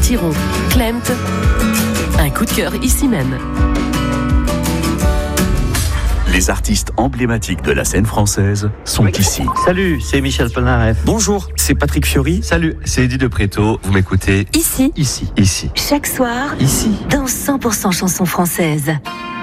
Thiron, Klemt. Un coup de cœur ici même. Les artistes emblématiques de la scène française sont ici. Salut, c'est Michel Polnareff. Bonjour, c'est Patrick Fiori. Salut, c'est Eddie de Préto. Vous m'écoutez Ici. Ici. Chaque soir. Ici. Dans 100% chansons françaises.